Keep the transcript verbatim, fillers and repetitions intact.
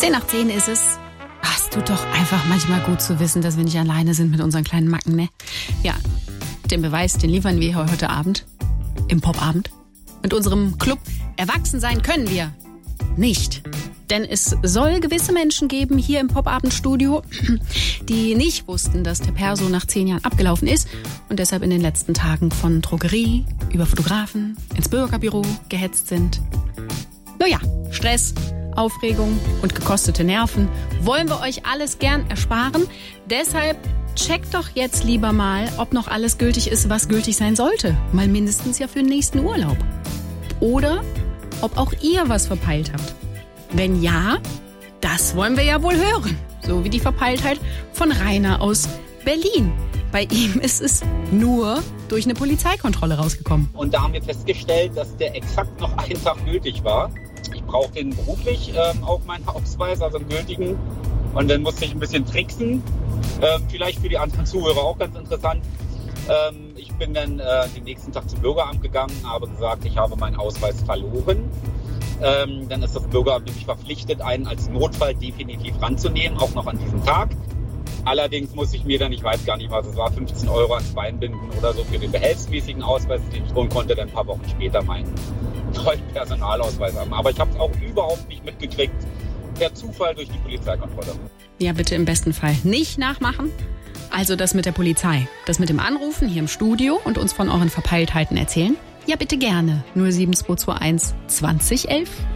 Zehn nach zehn ist es. Ach, es tut doch einfach manchmal gut zu wissen, dass wir nicht alleine sind mit unseren kleinen Macken, ne? Ja, den Beweis, den liefern wir heute Abend. Im Popabend. Mit unserem Club Erwachsen sein können wir nicht. Denn es soll gewisse Menschen geben hier im Popabendstudio, die nicht wussten, dass der Perso nach zehn Jahren abgelaufen ist und deshalb in den letzten Tagen von Drogerie über Fotografen ins Bürgerbüro gehetzt sind. Naja, Stress, Aufregung und gekostete Nerven wollen wir euch alles gern ersparen. Deshalb checkt doch jetzt lieber mal, ob noch alles gültig ist, was gültig sein sollte. Mal mindestens ja für den nächsten Urlaub. Oder ob auch ihr was verpeilt habt. Wenn ja, das wollen wir ja wohl hören. So wie die Verpeiltheit von Rainer aus Berlin. Bei ihm ist es nur durch eine Polizeikontrolle rausgekommen. Und da haben wir festgestellt, dass der exakt noch einen Tag gültig war. Ich brauche den beruflich ähm, auch meinen Ausweis, also einen gültigen. Und dann musste ich ein bisschen tricksen. Ähm, vielleicht für die anderen Zuhörer auch ganz interessant. Ähm, ich bin dann äh, den nächsten Tag zum Bürgeramt gegangen, habe gesagt, ich habe meinen Ausweis verloren. Ähm, dann ist das Bürgeramt nämlich verpflichtet, einen als Notfall definitiv ranzunehmen, auch noch an diesem Tag. Allerdings muss ich mir dann, ich weiß gar nicht was, es war fünfzehn Euro ans Bein binden oder so für den behelfsmäßigen Ausweis, den ich holen konnte, dann ein paar Wochen später meinen neuen Personalausweis haben. Aber ich habe es auch überhaupt nicht mitgekriegt, per Zufall durch die Polizeikontrolle. Ja, bitte im besten Fall nicht nachmachen. Also das mit der Polizei, das mit dem Anrufen hier im Studio und uns von euren Verpeiltheiten erzählen. Ja, bitte gerne. null sieben zwei zwei eins zwanzig elf